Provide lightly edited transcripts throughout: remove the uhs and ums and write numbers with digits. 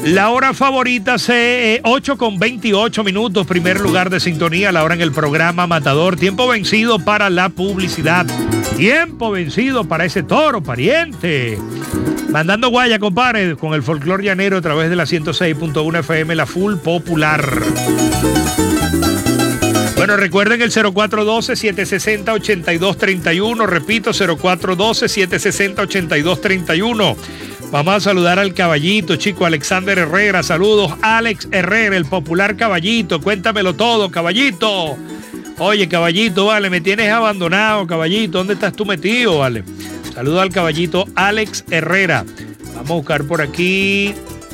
La hora favorita, 8:28, primer lugar de sintonía, la hora en el programa Matador. Tiempo vencido para la publicidad. Tiempo vencido para ese toro, pariente. Mandando guaya, compadre, con el folclor llanero a través de la 106.1 FM, la full popular. Bueno, recuerden el 0412-760-8231. Repito, 0412-760-8231. Vamos a saludar al caballito, chico, Alexander Herrera. Saludos, Alex Herrera, el popular caballito. Cuéntamelo todo, caballito. Oye, caballito, vale, me tienes abandonado, caballito. ¿Dónde estás tú metido, vale? Saludos al caballito Alex Herrera. Vamos a buscar por aquí.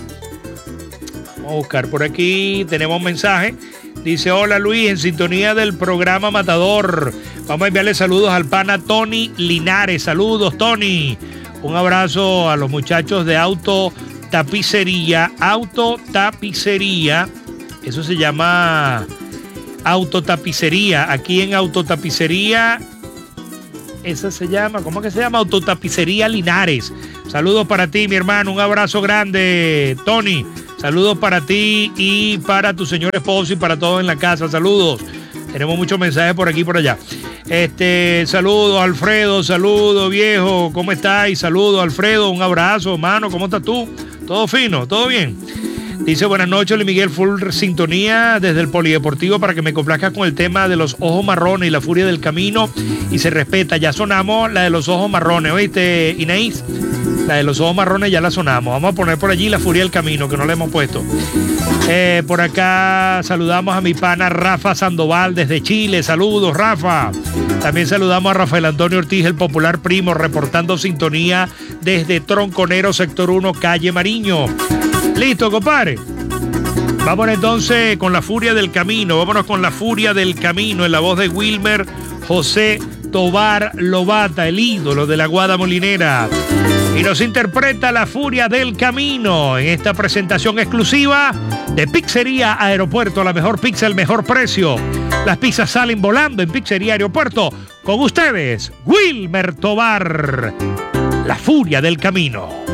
Tenemos un mensaje. Dice, hola Luis, en sintonía del programa Matador. Vamos a enviarle saludos al pana Tony Linares. Saludos, Tony. Un abrazo a los muchachos de Autotapicería. Autotapicería. Eso se llama Autotapicería. Aquí en Autotapicería. Esa se llama, ¿cómo que se llama? Autotapicería Linares. Saludos para ti, mi hermano. Un abrazo grande, Tony. Saludos para ti y para tu señor esposo y para todos en la casa. Saludos. Tenemos muchos mensajes por aquí y por allá. Saludos, Alfredo. Saludos, viejo. ¿Cómo estás? Y saludos, Alfredo. Un abrazo, hermano. ¿Cómo estás tú? ¿Todo fino? ¿Todo bien? Dice, buenas noches, Luis Miguel, full sintonía desde el Polideportivo para que me complazcas con el tema de los ojos marrones y la furia del camino. Y se respeta. Ya sonamos la de los ojos marrones. ¿Oíste, Inés? La de los ojos marrones ya la sonamos. Vamos a poner por allí la furia del camino, que no la hemos puesto. Por acá saludamos a mi pana Rafa Sandoval desde Chile. Saludos, Rafa. También saludamos a Rafael Antonio Ortiz, el popular primo, reportando sintonía desde Tronconero, sector 1, calle Mariño. Listo, compadre. Vámonos entonces con la furia del camino. Vámonos con la furia del camino en la voz de Wilmer José Tobar Lobata, el ídolo de la Guada Molinera. Y nos interpreta la furia del camino en esta presentación exclusiva de Pizzería Aeropuerto, la mejor pizza, el mejor precio. Las pizzas salen volando en Pizzería Aeropuerto. Con ustedes, Wilmer Tobar, la furia del camino.